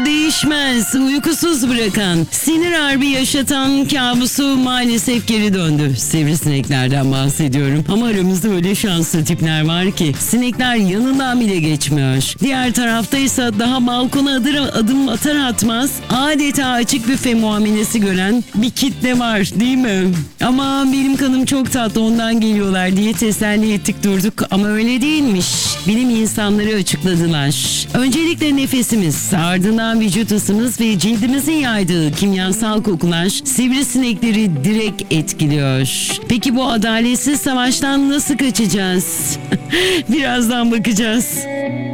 değişmez, uykusuz bırakan, sinir harbi yaşatan kabusu maalesef geri döndü. Sivrisineklerden bahsediyorum. Ama aramızda öyle şanslı tipler var ki sinekler yanından bile geçmiyor. Diğer tarafta ise daha balkona adım atar atmaz adeta açık büfe muamelesi gören bir kitle var, değil mi? Ama benim kanım çok tatlı, ondan geliyorlar diye teselli ettik durduk ama öyle değilmiş. Bilim insanları açıkladılar. Öncelikle nefesimiz, ardından vücut ısımız ve cildimizin yaydığı kimyasal kokular sivrisinekleri direkt etkiliyor. Peki bu adaletsiz savaştan nasıl kaçacağız? Birazdan bakacağız.